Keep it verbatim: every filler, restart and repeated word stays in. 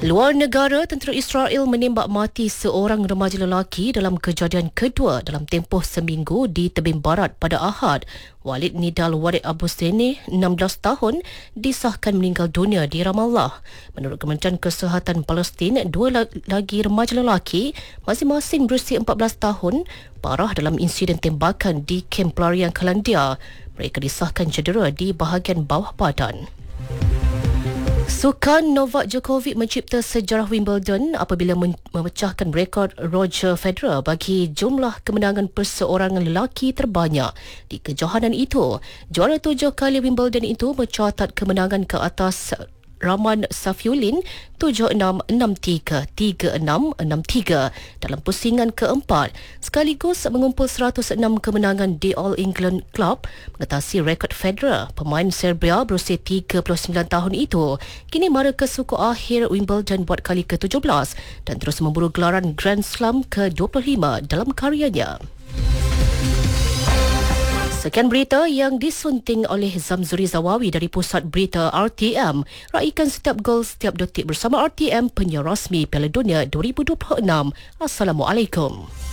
Luar negara, tentera Israel menembak mati seorang remaja lelaki dalam kejadian kedua dalam tempoh seminggu di tebing barat pada Ahad. Walid Nidal Walid Abu Seni, enam belas tahun, disahkan meninggal dunia di Ramallah. Menurut Kementerian Kesihatan Palestin, dua lagi remaja lelaki, masing-masing berusia empat belas tahun, parah dalam insiden tembakan di kem pelarian Kalandia. Mereka disahkan cedera di bahagian bawah badan. Sukan Novak Djokovic mencipta sejarah Wimbledon apabila memecahkan rekod Roger Federer bagi jumlah kemenangan perseorangan lelaki terbanyak di kejohanan itu. Juara tujuh kali Wimbledon itu mencatat kemenangan ke atas Raman Safiullin tujuh enam, enam tiga, tiga enam, enam tiga dalam pusingan keempat, sekaligus mengumpul seratus enam kemenangan di All England Club, mengatasi rekod Federer. Pemain Serbia berusia tiga puluh sembilan tahun itu kini mara ke suku akhir Wimbledon buat kali ke tujuh belas dan terus memburu gelaran Grand Slam ke dua puluh lima dalam karyanya. Sekian berita yang disunting oleh Zamzuri Zawawi dari Pusat Berita R T M. Raikan setiap gol setiap detik bersama R T M, penyiar rasmi Piala Dunia dua ribu dua puluh enam. Assalamualaikum.